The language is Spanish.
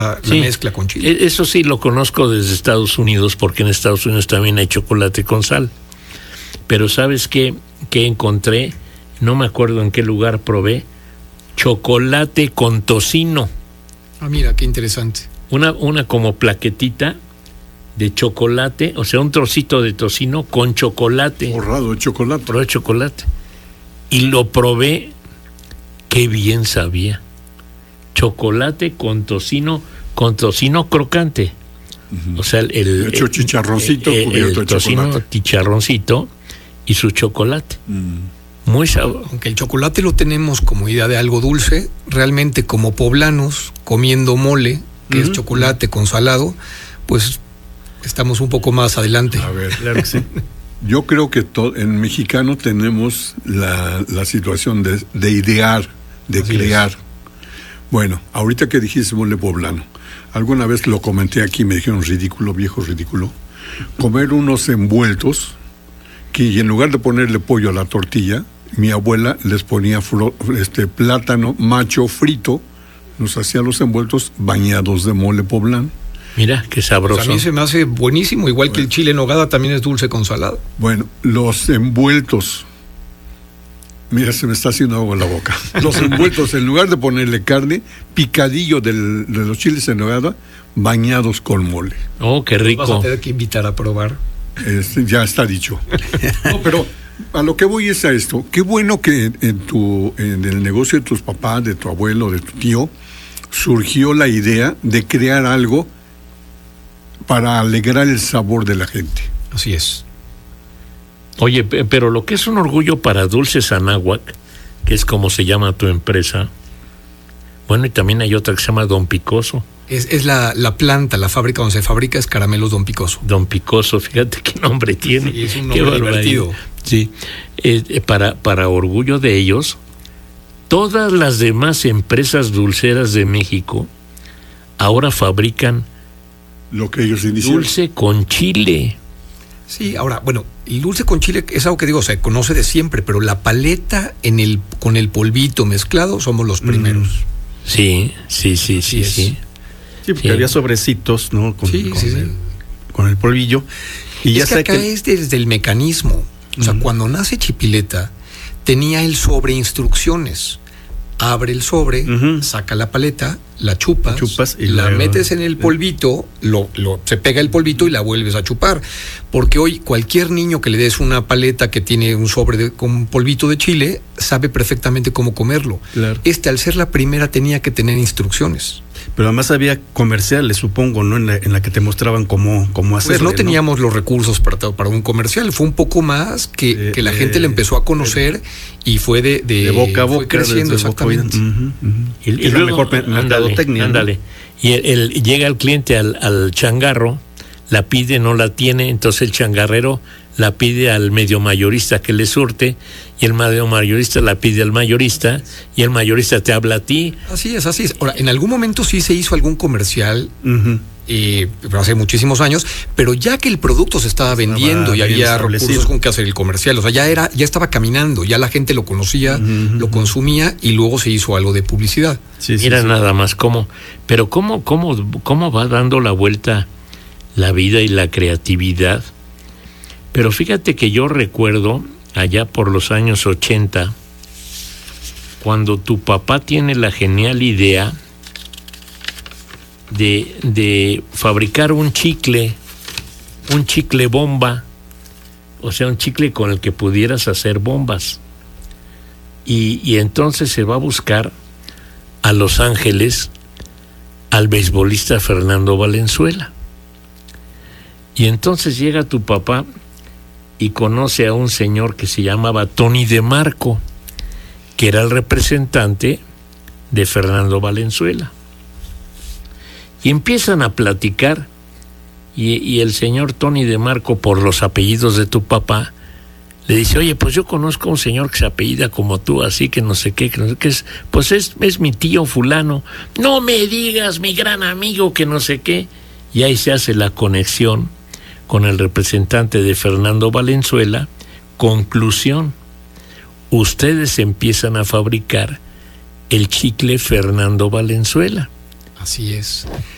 la mezcla con chile. Eso sí lo conozco desde Estados Unidos, porque en Estados Unidos también hay chocolate con sal. Pero ¿sabes qué encontré? No me acuerdo en qué lugar probé. Chocolate con tocino. Ah, mira, qué interesante. Una como plaquetita de chocolate, o sea, un trocito de tocino con chocolate. Forrado de chocolate. Forrado de chocolate. Y lo probé, qué bien sabía. Chocolate con tocino crocante. Uh-huh. O sea, el hecho chicharroncito, el tocino chicharroncito y su chocolate. Muy sabroso. Aunque el chocolate lo tenemos como idea de algo dulce, realmente como poblanos comiendo mole, que es chocolate con salado, pues estamos un poco más adelante. A ver, claro que sí. Yo creo que en mexicano tenemos la situación de idear, de así crear. Es. Bueno, ahorita que dijiste mole poblano, alguna vez lo comenté aquí, me dijeron ridículo, viejo ridículo, comer unos envueltos que en lugar de ponerle pollo a la tortilla, mi abuela les ponía plátano macho frito, nos hacía los envueltos bañados de mole poblano. Mira, qué sabroso. Pues a mí se me hace buenísimo, igual que el chile en nogada también es dulce con salado. Bueno, los envueltos, mira, se me está haciendo agua en la boca. Los envueltos, en lugar de ponerle carne, picadillo de los chiles en nogada, bañados con mole. Oh, qué rico. Vas a tener que invitar a probar. Ya está dicho. No, pero a lo que voy es a esto. Qué bueno que en el negocio de tus papás, de tu abuelo, de tu tío, surgió la idea de crear algo para alegrar el sabor de la gente. Así es. Oye, pero lo que es un orgullo para Dulces Anáhuac, que es como se llama tu empresa, bueno, y también hay otra que se llama Don Picoso. Es la planta, la fábrica donde se fabrica es Caramelos Don Picoso. Don Picoso, fíjate qué nombre tiene. Sí, es un nombre divertido. Sí, para orgullo de ellos, todas las demás empresas dulceras de México ahora fabrican lo que ellos iniciaron. Dulce con chile. Sí, ahora, bueno, el dulce con chile es algo que digo, se conoce de siempre, pero la paleta con el polvito mezclado somos los primeros. Sí. Sí, porque había sobrecitos, ¿no? Con el polvillo. Y ya sé que es desde el mecanismo. O sea, cuando nace Chipileta, tenía el sobre instrucciones. Abre el sobre, saca la paleta, la chupas y la metes en el polvito, se pega el polvito y la vuelves a chupar. Porque hoy cualquier niño que le des una paleta que tiene un sobre con polvito de chile, sabe perfectamente cómo comerlo. Claro. Al ser la primera, tenía que tener instrucciones. Pero además había comerciales, supongo, ¿no? En la que te mostraban cómo hacerlo. Pues no teníamos los recursos para un comercial. Fue un poco más que la gente le empezó a conocer y fue de boca a boca, fue creciendo, exactamente. Y luego, la mejor mercadotecnia. Ándale. Y llega el cliente al changarro, la pide, no la tiene, entonces el changarrero la pide al medio mayorista que le surte, y el medio mayorista la pide al mayorista, y el mayorista te habla a ti. Así es. Ahora, en algún momento sí se hizo algún comercial, pero hace muchísimos años, pero ya que el producto se estaba vendiendo y había recursos con que hacer el comercial, o sea, ya estaba caminando, ya la gente lo conocía, lo consumía, y luego se hizo algo de publicidad. Mira nada más cómo va dando la vuelta la vida y la creatividad. Pero fíjate que yo recuerdo allá por los años 80, cuando tu papá tiene la genial idea de fabricar un chicle bomba, o sea, un chicle con el que pudieras hacer bombas. Y entonces se va a buscar a Los Ángeles al beisbolista Fernando Valenzuela. Y entonces llega tu papá y conoce a un señor que se llamaba Tony DeMarco, que era el representante de Fernando Valenzuela. Y empiezan a platicar, y el señor Tony DeMarco, por los apellidos de tu papá, le dice: oye, pues yo conozco a un señor que se apellida como tú, así que no sé qué, es mi tío fulano. No me digas, mi gran amigo, que no sé qué. Y ahí se hace la conexión con el representante de Fernando Valenzuela. Conclusión: ustedes empiezan a fabricar el chicle Fernando Valenzuela. Así es.